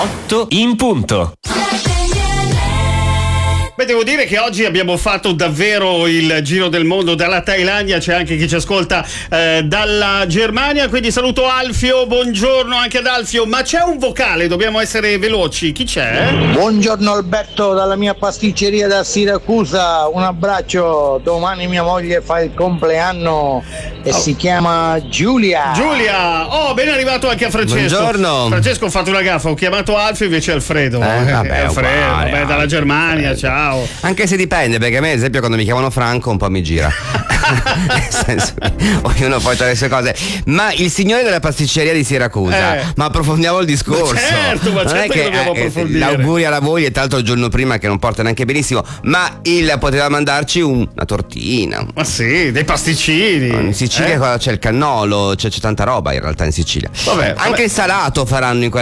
8 in punto. Beh, devo dire che oggi abbiamo fatto davvero il giro del mondo, dalla Thailandia, c'è anche chi ci ascolta dalla Germania, quindi saluto Alfio, buongiorno anche ad Alfio, ma c'è un vocale, dobbiamo essere veloci, chi c'è? Buongiorno Alberto, dalla mia pasticceria da Siracusa, un abbraccio, domani mia moglie fa il compleanno e si chiama Giulia. Oh, ben arrivato anche a Francesco. Buongiorno. Francesco, ho fatto una gaffa, ho chiamato Alfio invece Alfredo. Alfredo, uguale, dalla Germania, ciao. Anche se dipende, perché a me ad esempio quando mi chiamano Franco un po' mi gira. Nel senso, ognuno poi ha le sue cose. Ma il signore della pasticceria di Siracusa, ma approfondiamo il discorso. Ma certo non è che dobbiamo approfondire. l'auguri alla moglie, tra l'altro il giorno prima che non porta neanche benissimo, ma poteva mandarci una tortina. Ma sì, dei pasticcini. In Sicilia c'è il cannolo, c'è tanta roba in realtà in Sicilia. Vabbè. Anche il salato faranno in quella